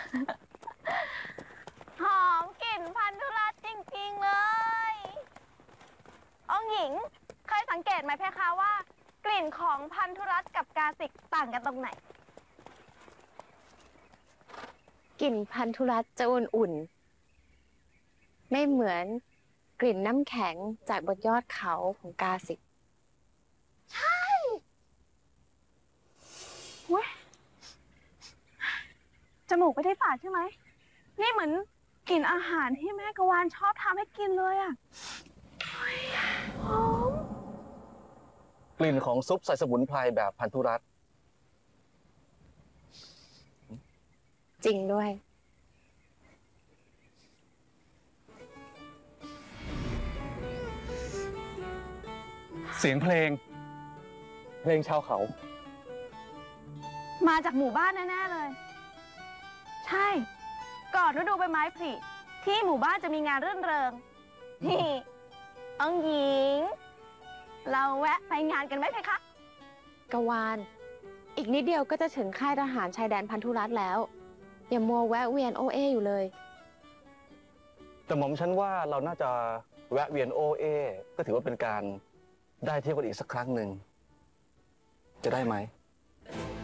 หอมกลิ่นพันธุรัตน์จริงๆเลย องค์หญิงเคยสังเกตไหมเพคะว่ากลิ่นของพันธุรัตน์กับกาสิกต่างกันตรงไหนกลิ่นพันธุรัตน์จะอุ่นๆไม่เหมือนกลิ่นน้ำแข็งจากบนยอดเขาของกาสิกจมูกไม่ได้ฝาดใช่ไหม นี่เหมือนกลิ่นอาหารที่แม่กวานชอบทำให้กินเลยอะหอมกลิ่นของซุปใส่สมุนไพรแบบพันธุรัตน์จริงด้วยเสียงเพลงเพลงชาวเขามาจากหมู่บ้านแน่ๆเลย ใช่ ก่อนฤดูใบไม้ผลิที่หมู่บ้านจะมีงานรื่นเริง นี่องค์หญิง เราแวะไปงานกันไหมเพคะกวาน อีกนิดเดียวก็จะถึงค่ายทหารชายแดนพันธุรัตน์แล้ว อย่ามัวแวะเวียนโอเออยู่เลยแต่หม่อมฉันว่าเราน่าจะแวะเวียนโอเอก็ถือว่าเป็นการได้เที่ยวกันอีกสักครั้งหนึ่ง จะได้ไหม